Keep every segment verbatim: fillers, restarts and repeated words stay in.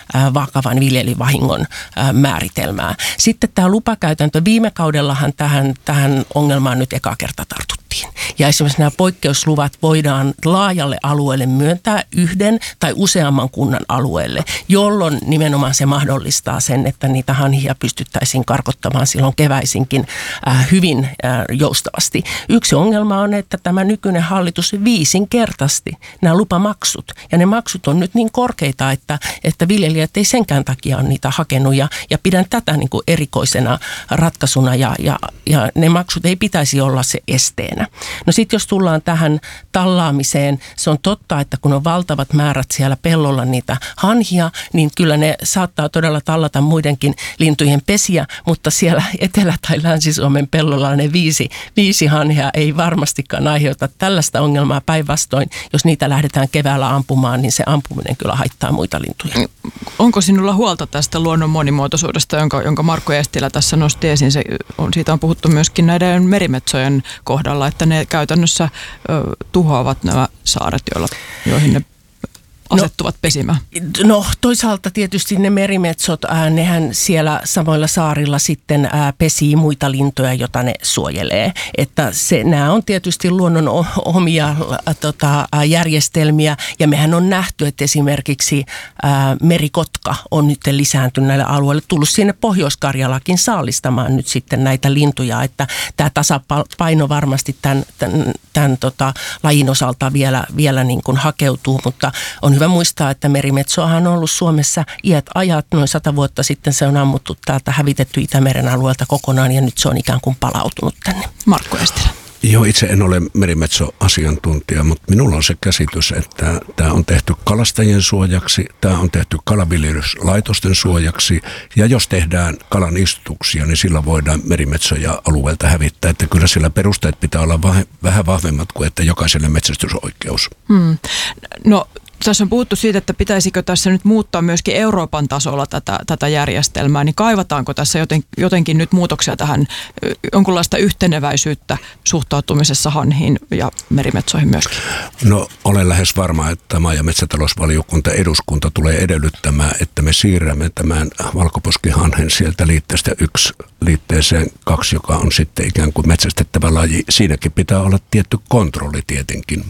vakavan viljelyvahingon määritelmää. Sitten tämä lupakäytäntö, viime kaudellahan tähän, tähän ongelmaan nyt eka kerta tartuttiin. Ja esimerkiksi nämä poikkeusluvat voidaan laajalle alueelle myöntää yhden tai useamman kunnan alueelle, jolloin nimenomaan se mahdollistaa sen, että niitä hanhia pystyttäisiin karkottamaan silloin keväisinkin äh, hyvin äh, joustavasti. Yksi ongelma on, että tämä nykyinen hallitus viisinkertaisesti nämä lupamaksut. Ja ne maksut on nyt niin korkeita, että, että viljelijät ei senkään takia ole niitä hakenut. Ja, ja pidän tätä niin kuin erikoisena ratkaisuna ja, ja, ja ne maksut ei pitäisi olla se esteenä. No sitten jos tullaan tähän tallaamiseen, se on totta, että kun on valtavat määrät siellä pellolla niitä hanhia, niin kyllä ne saattaa todella tallata muidenkin lintujen pesiä, mutta siellä Etelä- tai Länsi-Suomen pellolla ne viisi, viisi hanhia ei varmastikaan aiheuta tällaista ongelmaa. Päinvastoin, jos niitä lähdetään keväällä ampumaan, niin se ampuminen kyllä haittaa muita lintuja. Onko sinulla huolta tästä luonnon monimuotoisuudesta, jonka, jonka Markku Eestilä tässä nosti esiin? Se on, siitä on puhuttu myöskin näiden merimetsojen kohdalla, että ne käytännössä ö, tuhoavat nämä saaret, joilla, joihin ne asettuvat no, pesimään. No toisaalta tietysti ne merimetsot, ää, nehän siellä samoilla saarilla sitten ää, pesii muita lintuja, joita ne suojelee. Että se, nämä on tietysti luonnon omia ää, tota, ää, järjestelmiä ja mehän on nähty, että esimerkiksi ää, merikotka on nyt lisääntynyt näille alueille, tullut sinne Pohjois-Karjalakin saalistamaan nyt sitten näitä lintuja, että tämä tasapaino varmasti tämän, tämän, tämän tota, lajin osalta vielä, vielä niin kuin hakeutuu, mutta on hyvä muistaa, että merimetsoahan on ollut Suomessa iät ajat. Noin sata vuotta sitten se on ammuttu täältä, hävitetty Itämeren alueelta kokonaan ja nyt se on ikään kuin palautunut tänne. Markku Eestilä. Joo, itse en ole merimetsoasiantuntija, mutta minulla on se käsitys, että tämä on tehty kalastajien suojaksi, tämä on tehty kalaviljelyslaitosten suojaksi ja jos tehdään kalan istutuksia, niin sillä voidaan merimetsoja alueelta hävittää. Että kyllä sillä perusteet pitää olla vah- vähän vahvemmat kuin että jokaiselle metsästysoikeus. Hmm. No tässä on puhuttu siitä, että pitäisikö tässä nyt muuttaa myöskin Euroopan tasolla tätä, tätä järjestelmää, niin kaivataanko tässä joten, jotenkin nyt muutoksia tähän jonkunlaista yhteneväisyyttä suhtautumisessa hanhiin ja merimetsoihin myöskin? No olen lähes varma, että maa- ja metsätalousvaliokunta eduskunta tulee edellyttämään, että me siirrämme tämän valkoposkihanhen sieltä liitteestä yksi liitteeseen kaksi, joka on sitten ikään kuin metsästettävä laji. Siinäkin pitää olla tietty kontrolli tietenkin.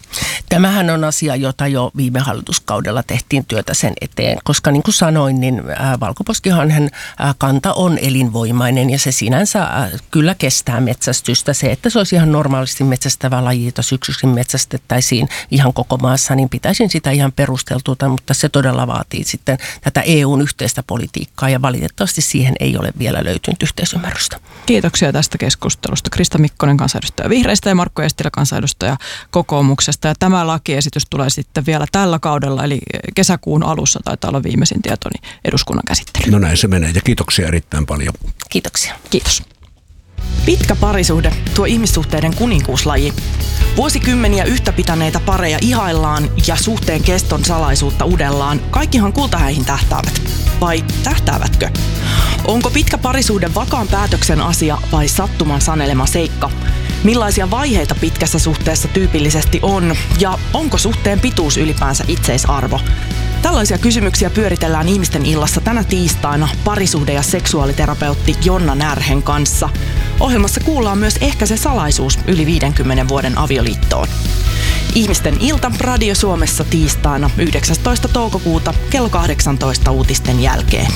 Tämähän on asia, jota jo viime hallituskaudella tehtiin työtä sen eteen, koska niin kuin sanoin, niin valkoposkihanhen kanta on elinvoimainen ja se sinänsä kyllä kestää metsästystä. Se, että se olisi ihan normaalisti metsästävä laji, jota syksyisin metsästettäisiin ihan koko maassa, niin pitäisin sitä ihan perusteltuutta, mutta se todella vaatii sitten tätä E U:n yhteistä politiikkaa ja valitettavasti siihen ei ole vielä löytynyt yhteisymmärrystä. Kiitoksia tästä keskustelusta. Krista Mikkonen, kansanedustaja Vihreistä ja Markku Eestilä, kansanedustaja Kokoomuksesta. Ja tämä lakiesitys tulee sitten vielä tällä kaudella, eli kesäkuun alussa taitaa olla viimeisin tietoni eduskunnan käsittely. No näin se menee ja kiitoksia erittäin paljon. Kiitoksia. Kiitos. Pitkä parisuhde, tuo ihmissuhteiden kuninkuuslaji. Vuosikymmeniä yhtä pitäneitä pareja ihaillaan ja suhteen keston salaisuutta udellaan. Kaikkihan kultahäihin tähtäävät. Vai tähtäävätkö? Onko pitkä parisuhde vakaan päätöksen asia vai sattuman sanelema seikka? Millaisia vaiheita pitkässä suhteessa tyypillisesti on ja onko suhteen pituus ylipäänsä itseisarvo? Tällaisia kysymyksiä pyöritellään Ihmisten illassa tänä tiistaina parisuhde- ja seksuaaliterapeutti Jonna Närhen kanssa. Ohjelmassa kuullaan myös ehkä se salaisuus yli viidenkymmenen vuoden avioliittoon. Ihmisten ilta Radio Suomessa tiistaina yhdeksästoista toukokuuta kello kahdeksantoista uutisten jälkeen.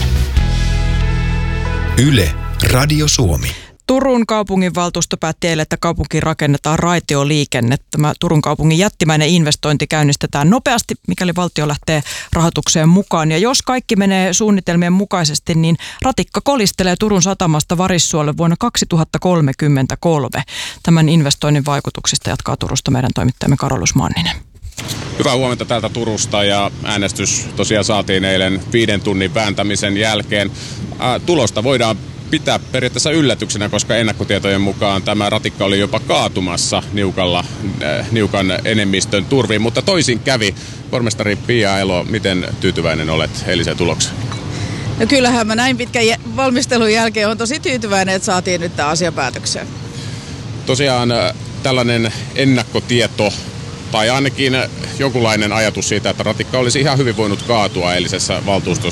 Yle Radio Suomi. Turun kaupunginvaltuusto päätti eilen, että kaupunkiin rakennetaan raitioliikennettä. Tämä Turun kaupungin jättimäinen investointi käynnistetään nopeasti, mikäli valtio lähtee rahoitukseen mukaan. Ja jos kaikki menee suunnitelmien mukaisesti, niin ratikka kolistelee Turun satamasta Varissuolle vuonna kaksituhattakolmekymmentäkolme. Tämän investoinnin vaikutuksista jatkaa Turusta meidän toimittajamme Karolus Manninen. Hyvää huomenta täältä Turusta ja äänestys tosiaan saatiin eilen viiden tunnin vääntämisen jälkeen. Ää, tulosta voidaan pitää periaatteessa yllätyksenä, koska ennakkotietojen mukaan tämä ratikka oli jopa kaatumassa niukalla, äh, niukan enemmistön turviin, mutta toisin kävi. Pormestari Pia Elo, miten tyytyväinen olet eiliseen tulokseen? No kyllähän mä näin pitkän valmistelun jälkeen on tosi tyytyväinen, että saatiin nyt tämä asia päätökseen. Tosiaan äh, tällainen ennakkotieto tai ainakin jonkunlainen ajatus siitä, että ratikka olisi ihan hyvin voinut kaatua eilisessä valtuustossa